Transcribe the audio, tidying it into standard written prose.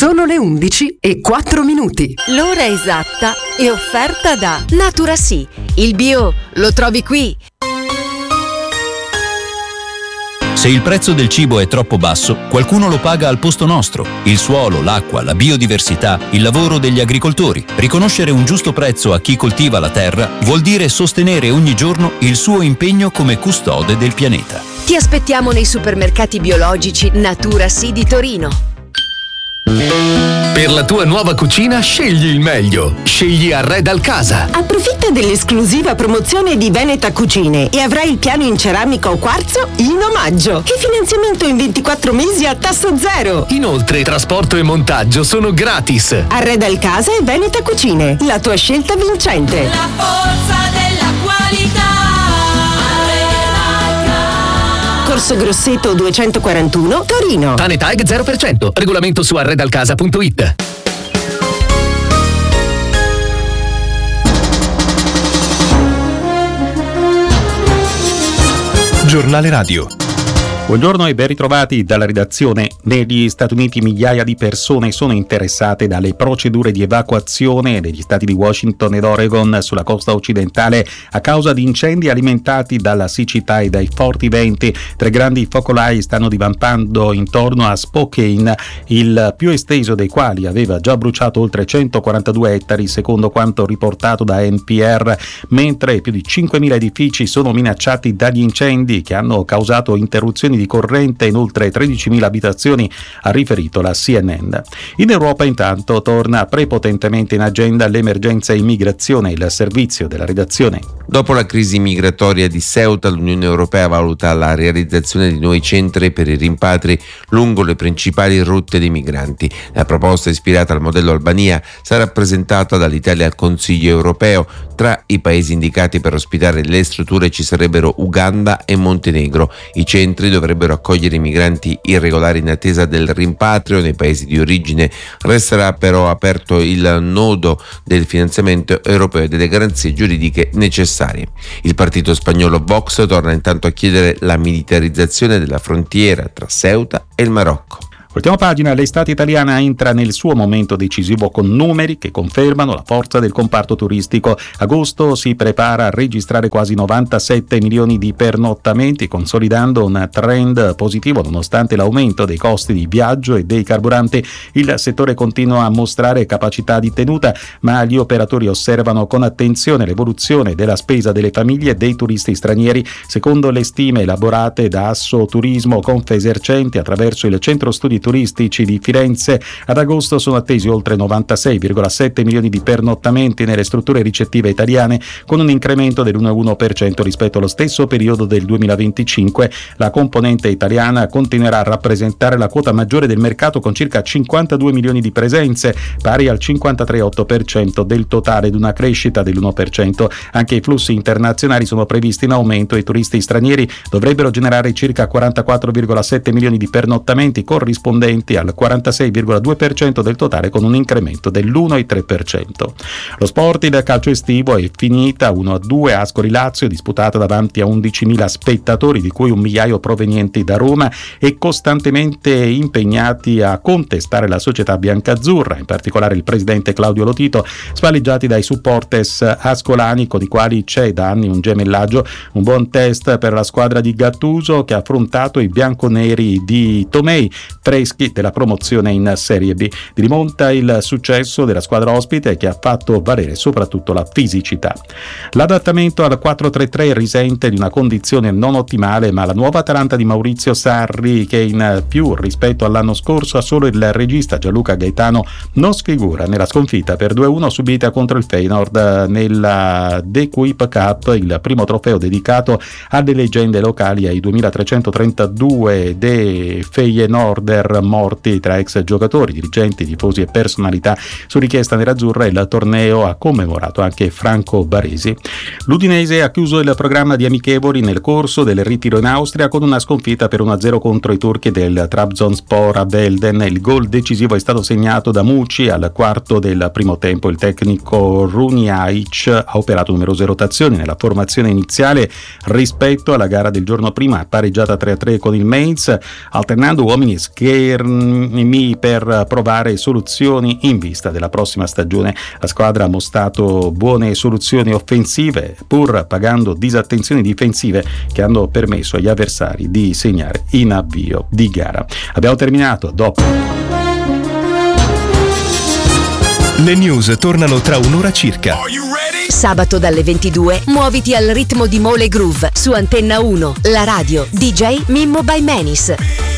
Sono le 11:04. L'ora esatta è offerta da Natura Sì. Il bio lo trovi qui. Se il prezzo del cibo è troppo basso, qualcuno lo paga al posto nostro. Il suolo, l'acqua, la biodiversità, il lavoro degli agricoltori. Riconoscere un giusto prezzo a chi coltiva la terra vuol dire sostenere ogni giorno il suo impegno come custode del pianeta. Ti aspettiamo nei supermercati biologici Natura Sì di Torino. Per la tua nuova cucina scegli il meglio. Scegli Arredal Casa. Approfitta dell'esclusiva promozione di Veneta Cucine e avrai il piano in ceramica o quarzo in omaggio e finanziamento in 24 mesi a tasso zero. Inoltre trasporto e montaggio sono gratis. Arredal Casa e Veneta Cucine, la tua scelta vincente. La forza della qualità. Corso Grosseto 241, Torino. TANETAG 0%. Regolamento su arredalcasa.it. Giornale Radio. Buongiorno e ben ritrovati dalla redazione. Negli Stati Uniti migliaia di persone sono interessate dalle procedure di evacuazione degli stati di Washington ed Oregon sulla costa occidentale a causa di incendi alimentati dalla siccità e dai forti venti. 3 grandi focolai stanno divampando intorno a Spokane, il più esteso dei quali aveva già bruciato oltre 142 ettari, secondo quanto riportato da NPR, mentre più di 5.000 edifici sono minacciati dagli incendi che hanno causato interruzioni di corrente in oltre 13.000 abitazioni, ha riferito la CNN. In Europa intanto torna prepotentemente in agenda l'emergenza immigrazione. Il servizio della redazione. Dopo la crisi migratoria di Ceuta, l'Unione Europea valuta la realizzazione di nuovi centri per i rimpatri lungo le principali rotte dei migranti. La proposta, ispirata al modello Albania, sarà presentata dall'Italia al Consiglio Europeo. Tra i paesi indicati per ospitare le strutture ci sarebbero Uganda e Montenegro. I centri dovrebbero accogliere i migranti irregolari in attesa del rimpatrio nei paesi di origine. Resterà però aperto il nodo del finanziamento europeo e delle garanzie giuridiche necessarie. Il partito spagnolo Vox torna intanto a chiedere la militarizzazione della frontiera tra Ceuta e il Marocco. Ultima pagina, l'estate italiana entra nel suo momento decisivo con numeri che confermano la forza del comparto turistico. Agosto si prepara a registrare quasi 97 milioni di pernottamenti, consolidando un trend positivo nonostante l'aumento dei costi di viaggio e dei carburanti. Il settore continua a mostrare capacità di tenuta, ma gli operatori osservano con attenzione l'evoluzione della spesa delle famiglie e dei turisti stranieri. Secondo le stime elaborate da Asso Turismo Confesercenti attraverso il centro studi turistici di Firenze, ad agosto sono attesi oltre 96,7 milioni di pernottamenti nelle strutture ricettive italiane, con un incremento dell'1,1% rispetto allo stesso periodo del 2025. La componente italiana continuerà a rappresentare la quota maggiore del mercato con circa 52 milioni di presenze, pari al 53,8% del totale, ed una crescita dell'1%. Anche i flussi internazionali sono previsti in aumento e i turisti stranieri dovrebbero generare circa 44,7 milioni di pernottamenti, corrispondenti al 46,2% del totale, con un incremento dell'1,3%. Lo sport, il calcio estivo è finita 1-2 Ascoli Lazio, disputata davanti a 11.000 spettatori, di cui 1 migliaio provenienti da Roma e costantemente impegnati a contestare la società biancazzurra, in particolare il presidente Claudio Lotito, spalleggiati dai supporters ascolani, con i quali c'è da anni un gemellaggio. Un buon test per la squadra di Gattuso, che ha affrontato i bianconeri di Tomei, freschi della promozione in Serie B. Di rimonta il successo della squadra ospite, che ha fatto valere soprattutto la fisicità. L'adattamento al 4-3-3 risente di una condizione non ottimale, ma la nuova Atalanta di Maurizio Sarri, che in più rispetto all'anno scorso ha solo il regista Gianluca Gaetano, non sfigura nella sconfitta per 2-1 subita contro il Feyenoord nella De Kuip Cup, il primo trofeo dedicato alle leggende locali, ai 2332 de Feyenoorder morti tra ex giocatori, dirigenti, tifosi e personalità. Su richiesta nerazzurra il torneo ha commemorato anche Franco Baresi. L'Udinese ha chiuso il programma di amichevoli nel corso del ritiro in Austria con una sconfitta per 1-0 contro i turchi del Trabzonspor a Belden. Il gol decisivo è stato segnato da Mucci al quarto del primo tempo. Il tecnico Runjaic ha operato numerose rotazioni nella formazione iniziale rispetto alla gara del giorno prima, pareggiata 3-3 con il Mainz, alternando uomini e fermi per provare soluzioni in vista della prossima stagione. La squadra ha mostrato buone soluzioni offensive pur pagando disattenzioni difensive che hanno permesso agli avversari di segnare in avvio di gara. Abbiamo terminato, dopo. Le news tornano tra un'ora circa. Sabato dalle 22 muoviti al ritmo di Mole Groove su Antenna 1, la radio DJ Mimmo by Menis.